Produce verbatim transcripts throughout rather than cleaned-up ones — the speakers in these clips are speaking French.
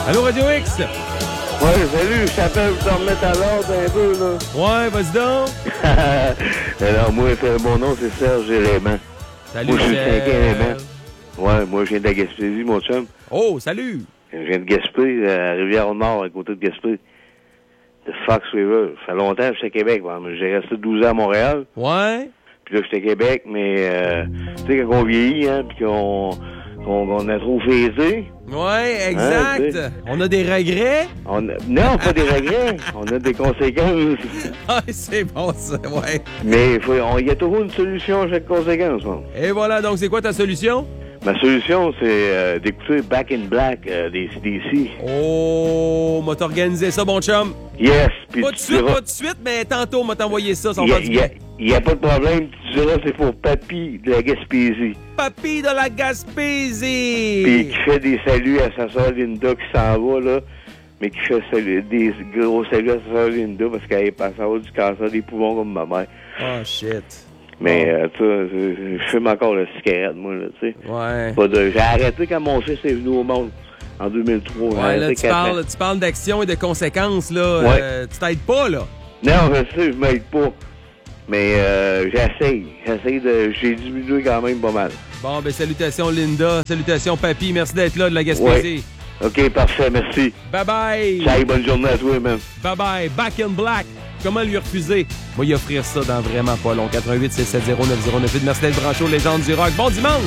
Allô, Radio X? Ouais, salut, je t'appelle pour te remettre à l'ordre un peu, là. Ouais, vas-y donc. Alors, moi, mon nom, c'est Serge Élément. Salut, moi, je suis le Serge. cinquième élément. Ouais, moi, je viens de la Gaspésie, mon chum. Oh, salut. Je viens de Gaspé, à Rivière-au-Nord, à côté de Gaspé. De Fox River. Ça fait longtemps que j'étais à Québec. J'ai resté douze ans à Montréal. Ouais. Puis là, j'étais à Québec, mais, euh, tu sais, quand on vieillit, hein, puis qu'on qu'on qu'on a trop faisé. Ouais, exact. Hein, on a des regrets? On a, non, pas des regrets. On a des conséquences. Ah, c'est bon, ça, ouais. Mais il faut- on- il y a toujours une solution à chaque conséquence. Hein. Et voilà, donc c'est quoi ta solution? Ma solution, c'est euh, d'écouter Back in Black euh, des C D C. Oh, m'a t'organisé ça, bon chum. Yes, puis Pas de tu suite, diras... pas de suite, mais tantôt, m'a t'envoyé ça, ça Il va n'y du bien. a, y a pas de problème. Tu diras c'est pour Papy de la Gaspésie. Papy de la Gaspésie. Puis qui fait des saluts à sa soeur Linda qui s'en va, là. Mais qui fait salut- des gros saluts à sa soeur Linda parce qu'elle est passée à avoir du cancer des poumons comme ma mère. Oh, shit. Mais, Oh. euh, tu sais, je fume encore la cigarette, moi, là, tu sais. Ouais. Pas de... J'ai arrêté quand mon fils est venu au monde, en deux mille trois. J'ai Ouais, là, arrêté tu quatre parles, ans. tu parles d'action et de conséquences, là. Ouais. Euh, tu t'aides pas, là. Non, je sais, je m'aide pas. Mais euh, j'essaye. J'essaye de... J'ai diminué quand même pas mal. Bon, ben, salutations, Linda. Salutations, Papy. Merci d'être là, de la Gaspésie. OK, parfait, merci. Bye-bye. Salut, bonne journée à toi, même. Bye-bye. Back in Black. Comment lui refuser? Moi, y offrir ça dans vraiment pas long. quatre-vingt-huit six sept zéro neuf zéro neuf huit. Merci d'être branché aux légendes du rock. Bon dimanche!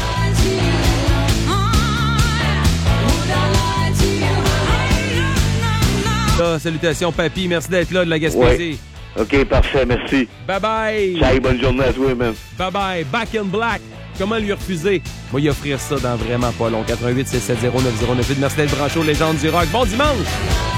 Là, salutations, Papy. Merci d'être là, de la Gaspésie. OK, parfait, merci. Bye-bye. Salut, bonne journée à toi, même. Bye-bye. Back in Black. Comment lui refuser? Moi, y offrir ça dans vraiment pas long. quatre-vingt-huit six sept zéro neuf zéro neuf huit. Merci d'être branché aux légendes du rock. Bon dimanche!